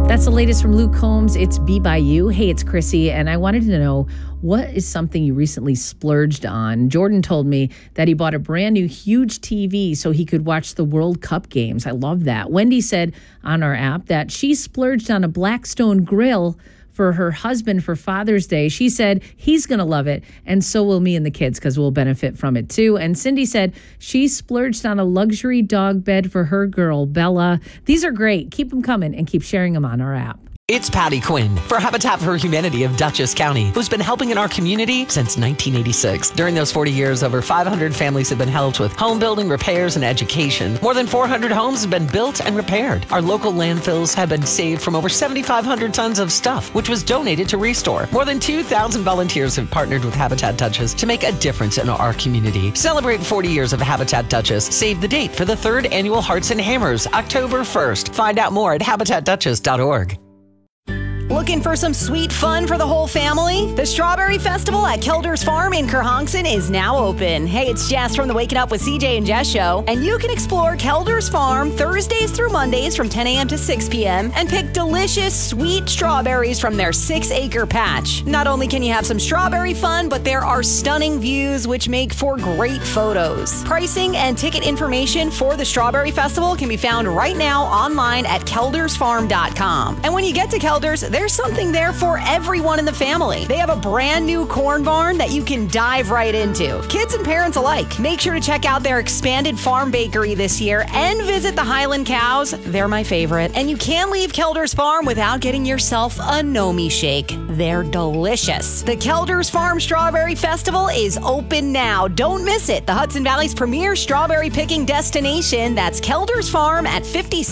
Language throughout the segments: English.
That's the latest from Luke Combs. It's Be By You. Hey, it's Chrissy, and I wanted to know, what is something you recently splurged on? Jordan told me that he bought a brand new huge TV so he could watch the World Cup games. I love that. Wendy said on our app that she splurged on a Blackstone grill for her husband for Father's Day. She said he's going to love it, and so will me and the kids because we'll benefit from it too. And Cindy said she splurged on a luxury dog bed for her girl, Bella. These are great. Keep them coming and keep sharing them on our app. It's Patty Quinn for Habitat for Humanity of Dutchess County, who's been helping in our community since 1986. During those 40 years, over 500 families have been helped with home building, repairs, and education. More than 400 homes have been built and repaired. Our local landfills have been saved from over 7,500 tons of stuff, which was donated to Restore. More than 2,000 volunteers have partnered with Habitat Dutchess to make a difference in our community. Celebrate 40 years of Habitat Dutchess. Save the date for the 3rd annual Hearts and Hammers, October 1st. Find out more at habitatdutchess.org. Looking for some sweet fun for the whole family? The Strawberry Festival at Kelders Farm in Kerhonkson is now open. Hey, it's Jess from the Waking Up with CJ and Jess show, and you can explore Kelders Farm Thursdays through Mondays from 10 a.m. to 6 p.m. and pick delicious, sweet strawberries from their 6-acre patch. Not only can you have some strawberry fun, but there are stunning views which make for great photos. Pricing and ticket information for the Strawberry Festival can be found right now online at keldersfarm.com. And when you get to Kelders, there's something there for everyone in the family. They have a brand new corn barn that you can dive right into. Kids and parents alike. Make sure to check out their expanded farm bakery this year and visit the Highland Cows. They're my favorite. And you can leave Kelders Farm without getting yourself a Nomi shake. They're delicious. The Kelders Farm Strawberry Festival is open now. Don't miss it. The Hudson Valley's premier strawberry picking destination. That's Kelders Farm at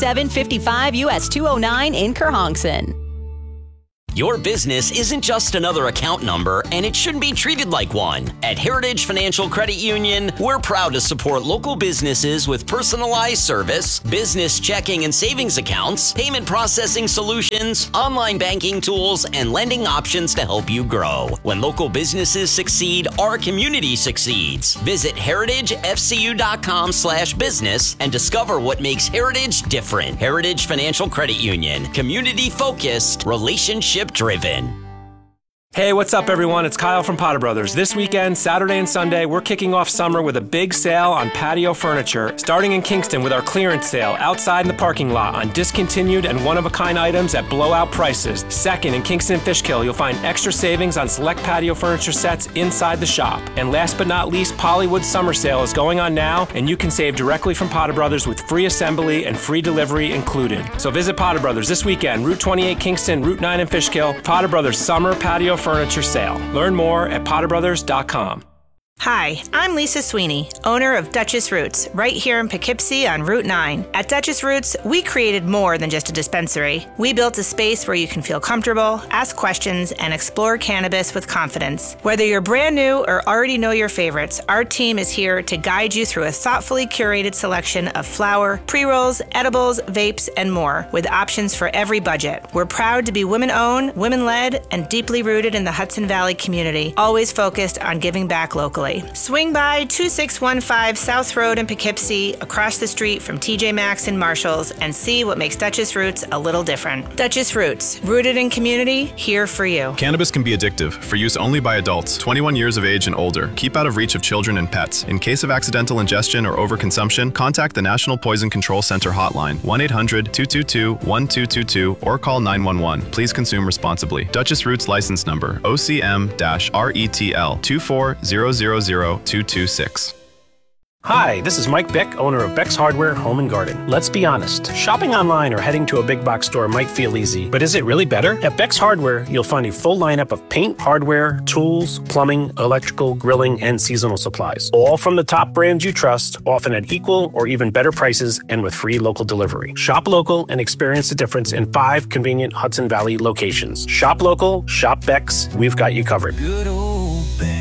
5755 US 209 in Kerhonkson. Your business isn't just another account number, and it shouldn't be treated like one. At Heritage Financial Credit Union, we're proud to support local businesses with personalized service, business checking and savings accounts, payment processing solutions, online banking tools, and lending options to help you grow. When local businesses succeed, our community succeeds. Visit heritagefcu.com/business and discover what makes Heritage different. Heritage Financial Credit Union. Community-focused, relationship driven. Hey, what's up, everyone? It's Kyle from Potter Brothers. This weekend, Saturday and Sunday, we're kicking off summer with a big sale on patio furniture, starting in Kingston with our clearance sale outside in the parking lot on discontinued and one-of-a-kind items at blowout prices. Second, in Kingston and Fishkill, you'll find extra savings on select patio furniture sets inside the shop. And last but not least, Pollywood's summer sale is going on now, and you can save directly from Potter Brothers with free assembly and free delivery included. So visit Potter Brothers this weekend, Route 28 Kingston, Route 9 in Fishkill, Potter Brothers Summer Patio Furniture Sale. Learn more at potterbrothers.com. Hi, I'm Lisa Sweeney, owner of Dutchess Roots, right here in Poughkeepsie on Route 9. At Dutchess Roots, we created more than just a dispensary. We built a space where you can feel comfortable, ask questions, and explore cannabis with confidence. Whether you're brand new or already know your favorites, our team is here to guide you through a thoughtfully curated selection of flower, pre-rolls, edibles, vapes, and more, with options for every budget. We're proud to be women-owned, women-led, and deeply rooted in the Hudson Valley community, always focused on giving back locally. Swing by 2615 South Road in Poughkeepsie, across the street from TJ Maxx and Marshall's, and see what makes Dutchess Roots a little different. Dutchess Roots, rooted in community, here for you. Cannabis can be addictive, for use only by adults, 21 years of age and older. Keep out of reach of children and pets. In case of accidental ingestion or overconsumption, contact the National Poison Control Center hotline, 1-800-222-1222, or call 911. Please consume responsibly. Dutchess Roots license number, OCM-RETL 24000. 226. Hi, this is Mike Beck, owner of Beck's Hardware Home and Garden. Let's be honest, shopping online or heading to a big box store might feel easy, but is it really better? At Beck's Hardware, you'll find a full lineup of paint, hardware, tools, plumbing, electrical, grilling, and seasonal supplies. All from the top brands you trust, often at equal or even better prices and with free local delivery. Shop local and experience the difference in 5 convenient Hudson Valley locations. Shop local, shop Beck's, we've got you covered. Good old Beck's.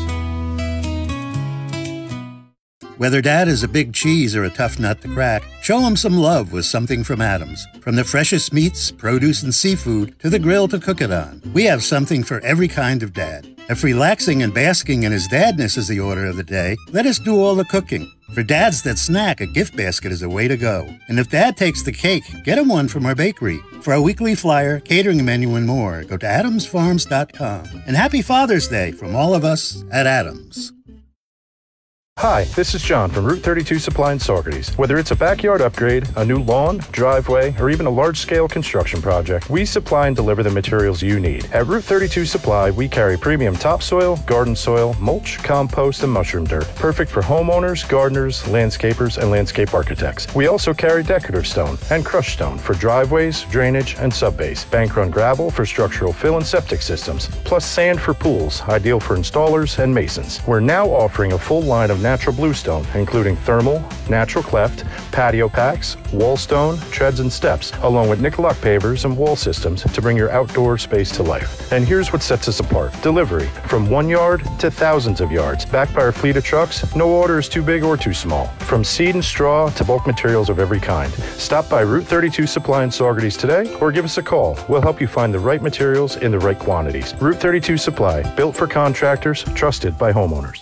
Whether Dad is a big cheese or a tough nut to crack, show him some love with something from Adams. From the freshest meats, produce, and seafood to the grill to cook it on, we have something for every kind of dad. If relaxing and basking in his dadness is the order of the day, let us do all the cooking. For dads that snack, a gift basket is a way to go. And if dad takes the cake, get him one from our bakery. For our weekly flyer, catering menu, and more, go to adamsfarms.com. And happy Father's Day from all of us at Adams. Hi, this is John from Route 32 Supply in Saugerties. Whether it's a backyard upgrade, a new lawn, driveway, or even a large-scale construction project, we supply and deliver the materials you need. At Route 32 Supply, we carry premium topsoil, garden soil, mulch, compost, and mushroom dirt. Perfect for homeowners, gardeners, landscapers, and landscape architects. We also carry decorative stone and crushed stone for driveways, drainage, and subbase. Bank-run gravel for structural fill and septic systems. Plus sand for pools, ideal for installers and masons. We're now offering a full line of natural bluestone, including thermal, natural cleft, patio packs, wall stone, treads and steps, along with Nicoloc pavers and wall systems to bring your outdoor space to life. And here's what sets us apart. Delivery from 1 yard to thousands of yards. Backed by our fleet of trucks, no order is too big or too small. From seed and straw to bulk materials of every kind. Stop by Route 32 Supply in Saugerties today or give us a call. We'll help you find the right materials in the right quantities. Route 32 Supply, built for contractors, trusted by homeowners.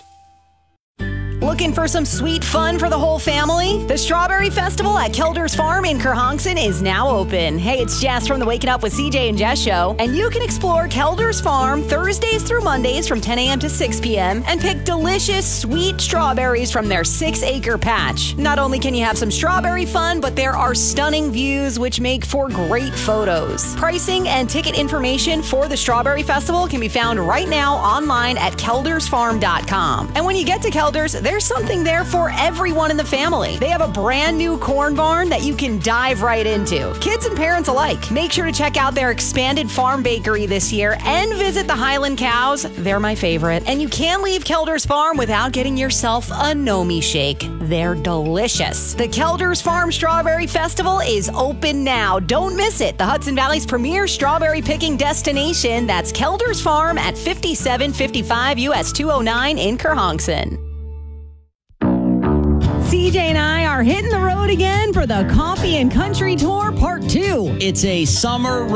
Looking for some sweet fun for the whole family? The Strawberry Festival at Kelder's Farm in Kerhonkson is now open. Hey, it's Jess from the Waking Up with CJ and Jess show, and you can explore Kelder's Farm Thursdays through Mondays from 10 a.m. to 6 p.m. and pick delicious sweet strawberries from their 6-acre patch. Not only can you have some strawberry fun, but there are stunning views which make for great photos. Pricing and ticket information for the Strawberry Festival can be found right now online at keldersfarm.com. And when you get to Kelder's, there's something there for everyone in the family. They have a brand new corn barn that you can dive right into. Kids and parents alike. Make sure to check out their expanded farm bakery this year and visit the Highland Cows. They're my favorite. And you can't leave Kelder's Farm without getting yourself a Nomi shake. They're delicious. The Kelder's Farm Strawberry Festival is open now. Don't miss it. The Hudson Valley's premier strawberry picking destination. That's Kelder's Farm at 5755 US 209 in Kerhonkson. CJ and I are hitting the road again for the Coffee and Country Tour Part 2. It's a summer